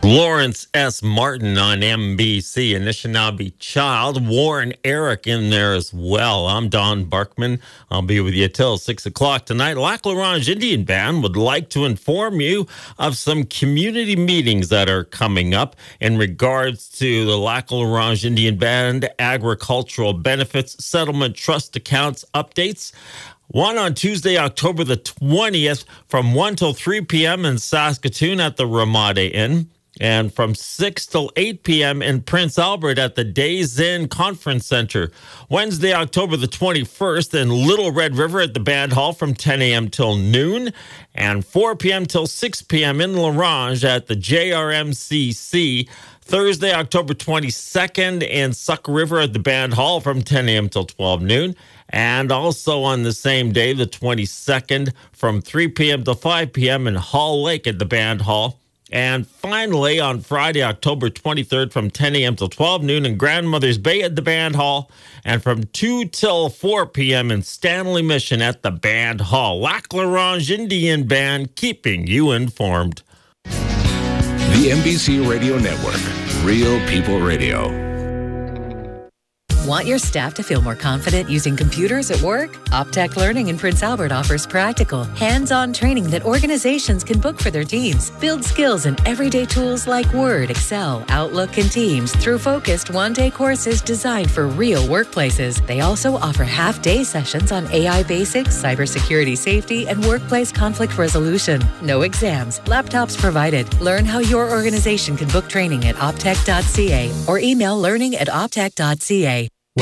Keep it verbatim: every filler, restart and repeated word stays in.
Lawrence S. Martin on N B C, Anishinaabe Child, Warren Eric in there as well. I'm Don Barkman. I'll be with you till six o'clock tonight. Lac La Ronge Indian Band would like to inform you of some community meetings that are coming up in regards to the Lac La Ronge Indian Band Agricultural Benefits Settlement Trust Accounts updates. One on Tuesday, October the twentieth, from one till three p.m. in Saskatoon at the Ramada Inn, and from six till eight p.m. in Prince Albert at the Days Inn Conference Center. Wednesday, October the twenty-first, in Little Red River at the Band Hall from ten a.m. till noon, and four p.m. till six p.m. in La Ronge at the J R M C C. Thursday, October twenty-second, in Suck River at the Band Hall from ten a.m. till twelve noon. And also on the same day, the twenty-second, from three p.m. to five p.m. in Hall Lake at the Band Hall. And finally, on Friday, October twenty-third, from ten a.m. till twelve noon in Grandmother's Bay at the Band Hall. And from two till four p.m. in Stanley Mission at the Band Hall. Lac La Ronge Indian Band, keeping you informed. The N B C Radio Network. Real People Radio. Want your staff to feel more confident using computers at work? Optech Learning in Prince Albert offers practical, hands-on training that organizations can book for their teams. Build skills in everyday tools like Word, Excel, Outlook, and Teams through focused one-day courses designed for real workplaces. They also offer half-day sessions on A I basics, cybersecurity safety, and workplace conflict resolution. No exams, laptops provided. Learn how your organization can book training at optech dot c a or email learning at optech dot c a.